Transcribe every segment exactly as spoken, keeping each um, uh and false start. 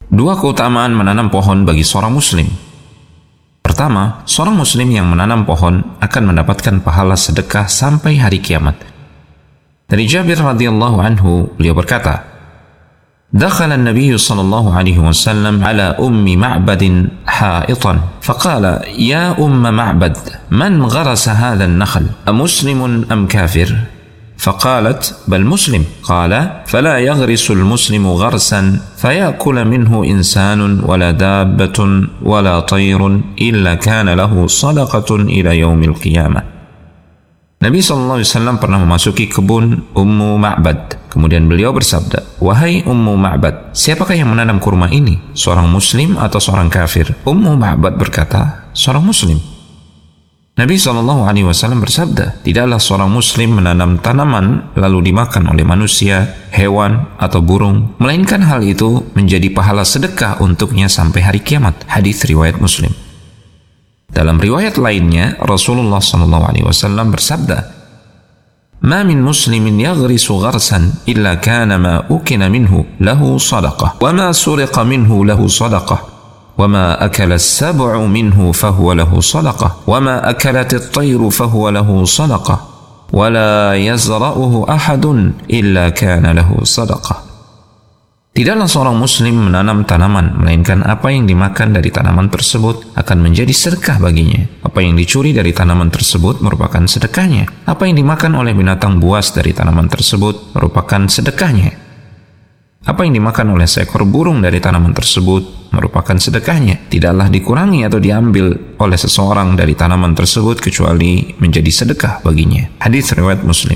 Dua keutamaan menanam pohon bagi seorang muslim. Pertama, seorang muslim yang menanam pohon akan mendapatkan pahala sedekah sampai hari kiamat. Dari Jabir radhiyallahu anhu, beliau berkata, "Dakhala an-nabiy sallallahu alaihi wasallam ala ummi Ma'bad ha'itan, faqala, ya umma Ma'bad, man gharasa hadha an-nakhl? Amuslimun am kafir?" فقالت بل مسلم. قال فلا يغرس المسلم غرسا فيأكل منه إنسان ولا دابة ولا طير إلا كان له صدقة إلى يوم القيامة. Nabi shallallahu alaihi wasallam pernah memasuki kebun Ummu Ma'bad. Kemudian beliau bersabda, "Wahai Ummu Ma'bad, siapakah yang menanam kurma ini? Seorang muslim atau seorang kafir?" Ummu Ma'bad berkata, "Seorang muslim." Nabi shallallahu alaihi wasallam bersabda, "Tidaklah seorang muslim menanam tanaman lalu dimakan oleh manusia, hewan, atau burung, melainkan hal itu menjadi pahala sedekah untuknya sampai hari kiamat." Hadis riwayat Muslim. Dalam riwayat lainnya, Rasulullah shallallahu alaihi wasallam bersabda, "Ma min muslimin yaghrisu gharsan illa kana ma ukina minhu lahu sadaqah, wa ma suriqa minhu lahu sadaqah, وما أكل السبع منه فهو له صدقة وما أكلت الطير فهو له صدقة ولا يزرعه أحد إلا كان له صدقة." Tidaklah seorang muslim menanam tanaman, melainkan apa yang dimakan dari tanaman tersebut akan menjadi sedekah baginya. Apa yang dicuri dari tanaman tersebut merupakan sedekahnya. Apa yang dimakan oleh binatang buas dari tanaman tersebut merupakan sedekahnya. Apa yang dimakan oleh seekor burung dari tanaman tersebut merupakan sedekahnya. Tidaklah dikurangi atau diambil oleh seseorang dari tanaman tersebut kecuali menjadi sedekah baginya. Hadis riwayat Muslim.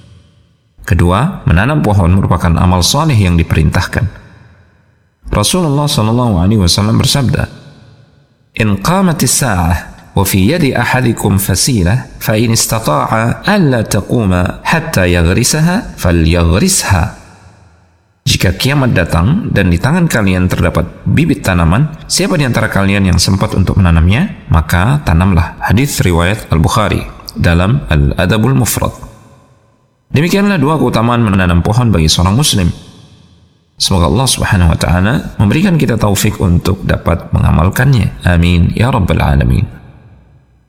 Kedua, menanam pohon merupakan amal saleh yang diperintahkan. Rasulullah shallallahu alaihi wasallam bersabda, "In qamatis sa'ah wa fi yadi ahadikum fasilah fa in istata'a alla taquma hatta yaghrisaha falyaghrisha." Jika kiamat datang dan di tangan kalian terdapat bibit tanaman, siapa di antara kalian yang sempat untuk menanamnya, maka tanamlah. Hadis riwayat Al-Bukhari dalam Al-Adabul Mufrad. Demikianlah dua keutamaan menanam pohon bagi seorang muslim. Semoga Allah Subhanahu wa taala memberikan kita taufik untuk dapat mengamalkannya. Amin ya rabbal alamin.